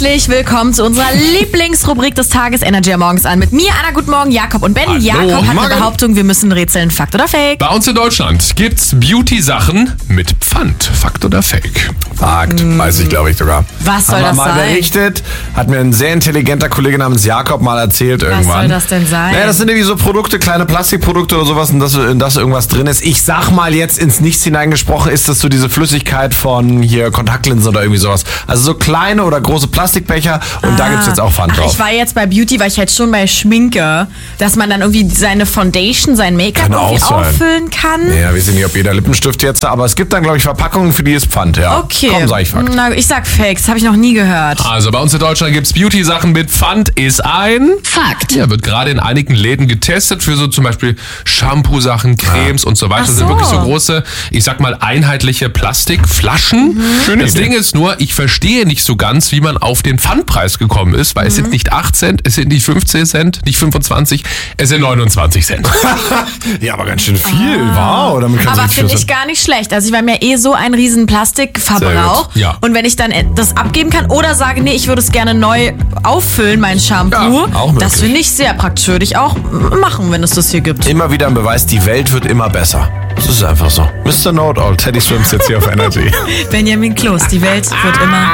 Herzlich willkommen zu unserer Lieblingsrubrik des Tages Energy morgens an. Mit mir, Anna, guten Morgen, Jakob und Ben. Hallo. Jakob hat Morgen. eine Behauptung, wir müssen rätseln. Fakt oder Fake? Bei uns in Deutschland gibt's Beauty-Sachen mit Pfand. Fakt oder Fake? Fakt, weiß ich, glaube ich sogar. Was soll Haben wir das mal sein? berichtet, hat mir ein sehr intelligenter Kollege namens Jakob mal erzählt irgendwann. Was soll das denn sein? Naja, das sind irgendwie so Produkte, kleine Plastikprodukte oder sowas, in das irgendwas drin ist. Ich sag mal jetzt ins Nichts hineingesprochen, ist das so diese Flüssigkeit von hier Kontaktlinsen oder irgendwie sowas. Also so kleine oder große Plastikbecher und da gibt's jetzt auch Pfand drauf. Ich war jetzt bei Beauty, weil ich halt schon bei Schminke, dass man dann irgendwie seine Foundation, sein Make-up Kann irgendwie auch sein. auffüllen kann. Ja, wir wissen nicht, ob jeder Lippenstift jetzt, aber es gibt dann, glaube ich, Verpackungen, für die ist Pfand, ja. Okay. Komm, sag ich Fakt. Na, ich sag Fake, das habe ich noch nie gehört. Also bei uns in Deutschland gibt's Beauty-Sachen mit Pfand. Ist ein Fakt. Ja, wird gerade in einigen Läden getestet für so zum Beispiel Shampoo-Sachen, Cremes und so weiter. Ach Das so. sind wirklich so große, ich sag mal, einheitliche Plastikflaschen. Schöne Das Idee. Ding ist nur, ich verstehe nicht so ganz, wie man auf den Pfandpreis gekommen ist, weil es sind nicht 8 Cent, es sind nicht 15 Cent, nicht 25, es sind 29 Cent. Ja, aber ganz schön viel. Wow, damit kannst du Aber nicht finde viel ich gar nicht schlecht. Also ich war mir so ein riesen Plastikverbrauch. Sehr gut, ja. Und wenn ich dann das abgeben kann oder sage, nee, ich würde es gerne neu auffüllen, mein Shampoo, Ja, auch möglich. das finde ich sehr praktisch. Würde ich auch machen, wenn es das hier gibt. Immer wieder ein Beweis, die Welt wird immer besser. Das ist einfach so. Mr. Know-it-all, Teddy Swims jetzt hier auf Energy. Benjamin Kloß, die Welt wird immer